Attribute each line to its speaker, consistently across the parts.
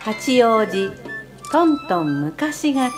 Speaker 1: 八王子トントン昔語り。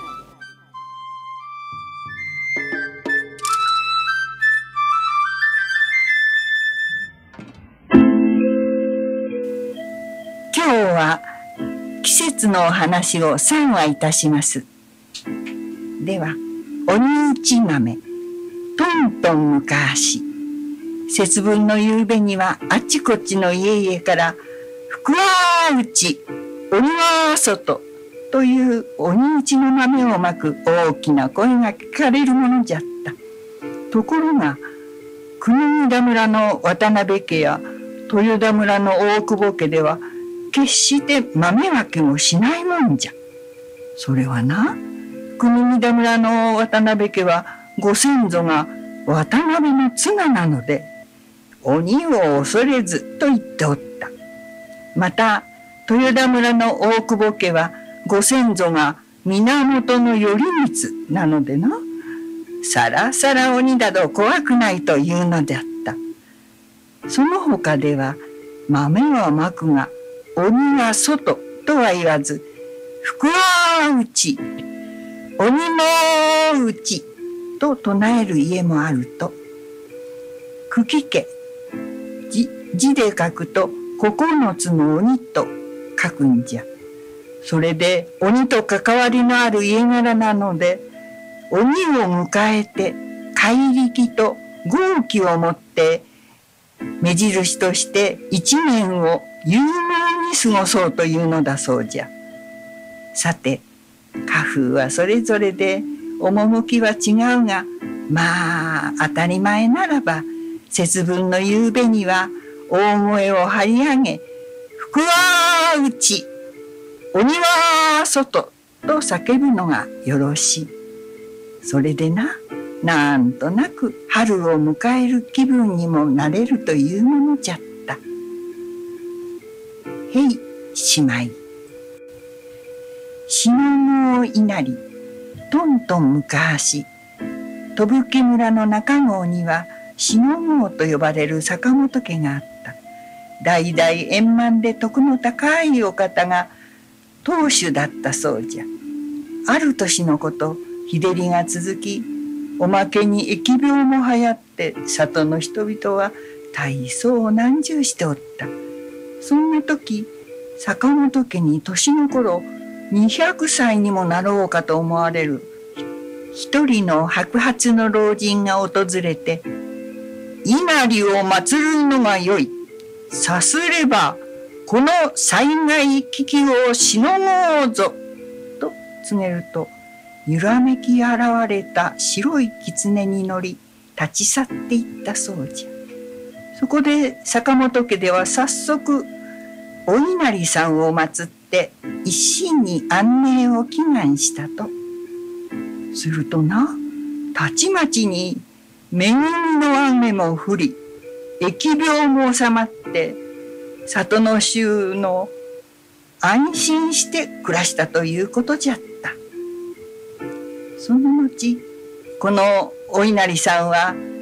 Speaker 2: 今日は季節のお話を3話いたします。では、鬼打ち豆、トントン昔。節分の夕べにはあっちこっちの家々から福は内、鬼は外という鬼打ちの豆をまく大きな声が聞かれるものじゃった。ところが、国見田村の渡辺家や豊田村の大久保家では決して豆まきをしないもんじゃ。それはな、国見田村の渡辺家はご先祖が渡辺の綱なので、鬼を恐れずと言っておった。また、豊田村の大久保家はご先祖が源頼光なのでな、さらさら鬼だど怖くないというのであった。その他では豆はまくが鬼は外とは言わず、福は内、鬼の内と唱える家もあると。久喜家、字で書くと9つの鬼と書くんじゃ。それで鬼と関わりのある家柄なので、鬼を迎えて怪力と豪気をもって目印として一年を有能に過ごそうというのだそうじゃ。さて、家風はそれぞれで趣は違うが、まあ当たり前ならば節分の夕べには大声を張り上げ、福は内、鬼は外と叫ぶのがよろしい。それでな、なんとなく春を迎える気分にもなれるというものじゃった。へい、しまい。しのご稲荷、トントン昔。飛吹村の中郷には、しのごと呼ばれる坂本家があった。代々円満で徳の高いお方が当主だったそうじゃ。ある年のこと、日照りが続き、おまけに疫病も流行って里の人々は大層難渋しておった。そんな時、坂本家に年の頃200歳にもなろうかと思われる一人の白髪の老人が訪れて、稲荷を祀るのがよい。さすればこの災害危機をしのごうぞと告げると、揺らめき現れた白い狐に乗り立ち去っていったそうじゃ。そこで坂本家では早速お稲荷さんを祀って一心に安寧を祈願したと。するとな、たちまちに恵みの雨も降り、疫病も収まって、里の衆の安心して暮らしたということじゃった。その後、このお稲荷さんは